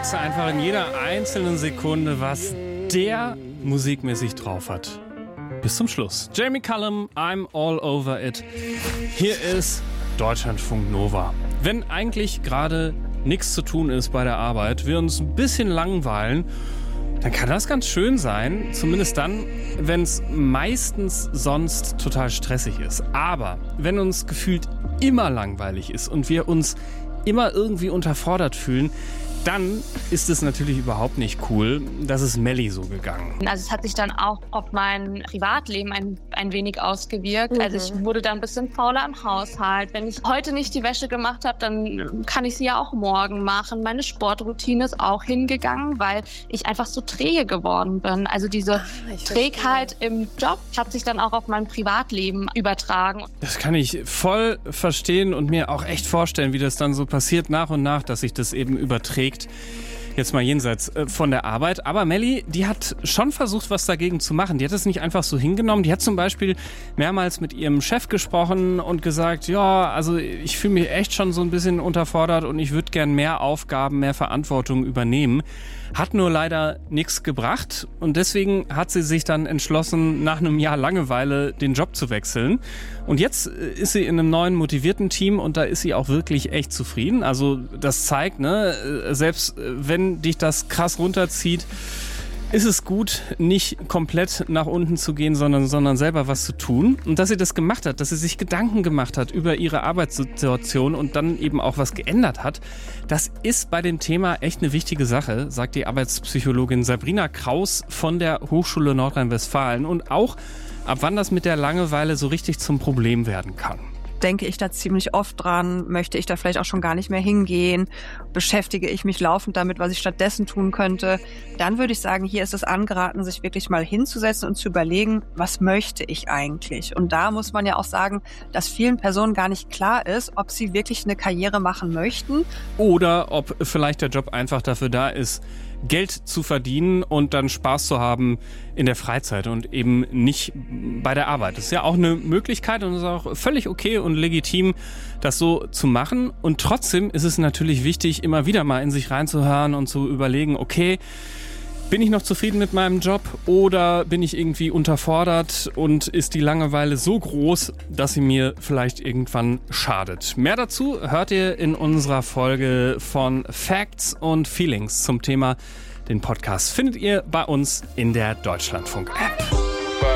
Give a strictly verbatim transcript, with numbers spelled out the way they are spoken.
merkst du einfach in jeder einzelnen Sekunde, was der musikmäßig drauf hat. Bis zum Schluss. Jamie Cullum, I'm all over it. Hier ist Deutschlandfunk Nova. Wenn eigentlich gerade nichts zu tun ist bei der Arbeit, wir uns ein bisschen langweilen, dann kann das ganz schön sein, zumindest dann, wenn es meistens sonst total stressig ist. Aber wenn uns gefühlt immer langweilig ist und wir uns immer irgendwie unterfordert fühlen, dann ist es natürlich überhaupt nicht cool. Das ist Melli so gegangen. Also es hat sich dann auch auf mein Privatleben ein, ein wenig ausgewirkt. Mhm. Also ich wurde dann ein bisschen fauler im Haushalt. Wenn ich heute nicht die Wäsche gemacht habe, dann kann ich sie ja auch morgen machen. Meine Sportroutine ist auch hingegangen, weil ich einfach so träge geworden bin. Also diese Ach, Trägheit im Job hat sich dann auch auf mein Privatleben übertragen. Das kann ich voll verstehen und mir auch echt vorstellen, wie das dann so passiert nach und nach, dass sich das eben überträgt. Jetzt mal jenseits äh, von der Arbeit. Aber Melli, die hat schon versucht, was dagegen zu machen. Die hat es nicht einfach so hingenommen. Die hat zum Beispiel mehrmals mit ihrem Chef gesprochen und gesagt, ja, also ich fühle mich echt schon so ein bisschen unterfordert und ich würde gern mehr Aufgaben, mehr Verantwortung übernehmen. Hat nur leider nichts gebracht und deswegen hat sie sich dann entschlossen, nach einem Jahr Langeweile den Job zu wechseln. Und jetzt ist sie in einem neuen, motivierten Team und da ist sie auch wirklich echt zufrieden. Also das zeigt, ne, selbst wenn dich das krass runterzieht, ist es gut, nicht komplett nach unten zu gehen, sondern, sondern selber was zu tun. Und dass sie das gemacht hat, dass sie sich Gedanken gemacht hat über ihre Arbeitssituation und dann eben auch was geändert hat, das ist bei dem Thema echt eine wichtige Sache, sagt die Arbeitspsychologin Sabrina Kraus von der Hochschule Nordrhein-Westfalen. Und auch, ab wann das mit der Langeweile so richtig zum Problem werden kann. Denke ich da ziemlich oft dran, möchte ich da vielleicht auch schon gar nicht mehr hingehen, beschäftige ich mich laufend damit, was ich stattdessen tun könnte, dann würde ich sagen, hier ist es angeraten, sich wirklich mal hinzusetzen und zu überlegen, was möchte ich eigentlich? Und da muss man ja auch sagen, dass vielen Personen gar nicht klar ist, ob sie wirklich eine Karriere machen möchten. Oder ob vielleicht der Job einfach dafür da ist, Geld zu verdienen und dann Spaß zu haben in der Freizeit und eben nicht bei der Arbeit. Das ist ja auch eine Möglichkeit und es ist auch völlig okay und legitim, das so zu machen. Und trotzdem ist es natürlich wichtig, immer wieder mal in sich reinzuhören und zu überlegen, okay, bin ich noch zufrieden mit meinem Job oder bin ich irgendwie unterfordert und ist die Langeweile so groß, dass sie mir vielleicht irgendwann schadet? Mehr dazu hört ihr in unserer Folge von Facts und Feelings zum Thema. Den Podcast findet ihr bei uns in der Deutschlandfunk-App.